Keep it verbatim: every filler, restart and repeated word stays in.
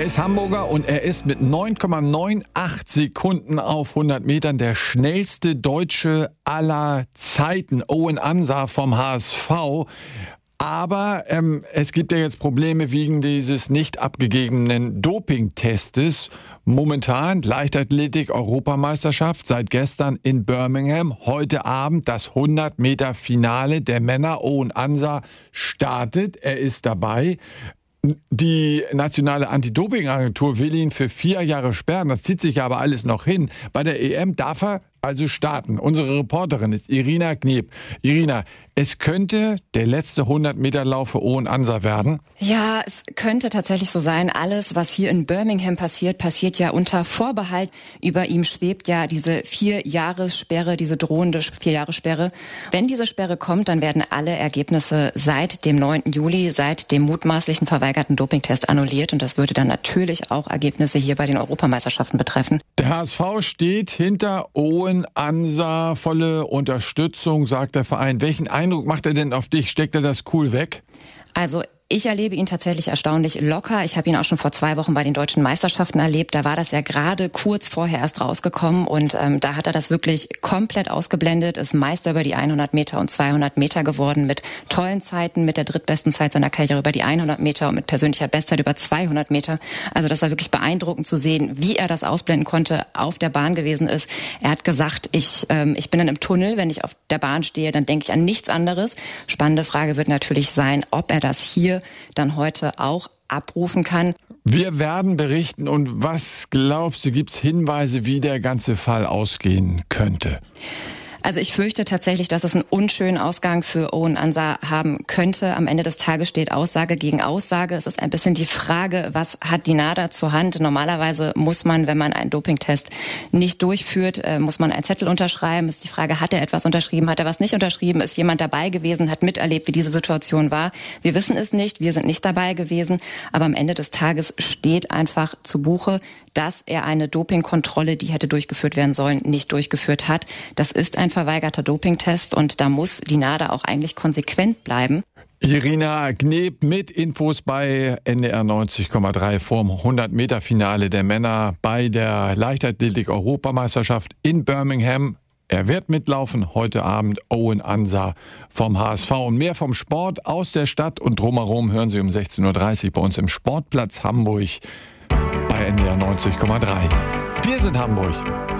Er ist Hamburger und er ist mit neun Komma achtundneunzig Sekunden auf hundert Metern der schnellste Deutsche aller Zeiten. Owen Ansah vom H S V. Aber ähm, es gibt ja jetzt Probleme wegen dieses nicht abgegebenen Dopingtestes. Momentan Leichtathletik-Europameisterschaft seit gestern in Birmingham. Heute Abend das hundert Meter Finale der Männer. Owen Ansah startet, er ist dabei. Die nationale Anti-Doping-Agentur will ihn für vier Jahre sperren. Das zieht sich aber alles noch hin. Bei der E M darf er also starten. Unsere Reporterin ist Irina Gneb. Irina, es könnte der letzte hundert Meter Lauf für Owen Ansah werden. Ja, es könnte tatsächlich so sein. Alles, was hier in Birmingham passiert, passiert ja unter Vorbehalt. Über ihm schwebt ja diese Vier-Jahres-Sperre, diese drohende Vier-Jahres-Sperre. Wenn diese Sperre kommt, dann werden alle Ergebnisse seit dem neunten Juli, seit dem mutmaßlichen verweigerten Dopingtest annulliert. Und das würde dann natürlich auch Ergebnisse hier bei den Europameisterschaften betreffen. Der H S V steht hinter Owen Ansah, volle Unterstützung, sagt der Verein. Welchen Eindruck macht er denn auf dich? Steckt er das cool weg? Also ich erlebe ihn tatsächlich erstaunlich locker. Ich habe ihn auch schon vor zwei Wochen bei den deutschen Meisterschaften erlebt. Da war das ja gerade kurz vorher erst rausgekommen und ähm, da hat er das wirklich komplett ausgeblendet, ist Meister über die hundert Meter und zweihundert Meter geworden mit tollen Zeiten, mit der drittbesten Zeit seiner Karriere über die hundert Meter und mit persönlicher Bestzeit über zweihundert Meter. Also das war wirklich beeindruckend zu sehen, wie er das ausblenden konnte, auf der Bahn gewesen ist. Er hat gesagt, ich, ähm, ich bin dann im Tunnel, wenn ich auf der Bahn stehe, dann denke ich an nichts anderes. Spannende Frage wird natürlich sein, ob er das hier dann heute auch abrufen kann. Wir werden berichten. Und was glaubst du, gibt es Hinweise, wie der ganze Fall ausgehen könnte? Also ich fürchte tatsächlich, dass es einen unschönen Ausgang für Owen Ansah haben könnte. Am Ende des Tages steht Aussage gegen Aussage. Es ist ein bisschen die Frage, was hat die NADA zur Hand? Normalerweise muss man, wenn man einen Dopingtest nicht durchführt, muss man einen Zettel unterschreiben. Es ist die Frage, hat er etwas unterschrieben, hat er was nicht unterschrieben? Ist jemand dabei gewesen, hat miterlebt, wie diese Situation war? Wir wissen es nicht, wir sind nicht dabei gewesen. Aber am Ende des Tages steht einfach zu Buche, dass er eine Dopingkontrolle, die hätte durchgeführt werden sollen, nicht durchgeführt hat. Das ist ein verweigerter Dopingtest und da muss die NADA auch eigentlich konsequent bleiben. Irina Gneb mit Infos bei N D R neunzig Komma drei vorm hundert Meter Finale der Männer bei der Leichtathletik-Europameisterschaft in Birmingham. Er wird mitlaufen heute Abend, Owen Ansah vom H S V. Und mehr vom Sport aus der Stadt und drumherum hören Sie um sechzehn Uhr dreißig bei uns im Sportplatz Hamburg bei N D R neunzig Komma drei. Wir sind Hamburg.